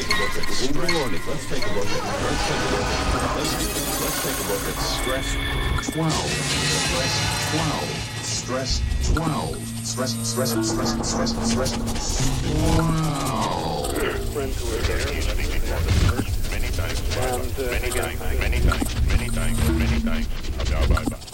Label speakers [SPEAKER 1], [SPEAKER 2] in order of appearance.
[SPEAKER 1] take a look at stress. Let's take a look at stress 12. Stress 12. Stress 12.
[SPEAKER 2] Friends who were there.
[SPEAKER 3] Many times. Many times. Many times. Many times. Many times.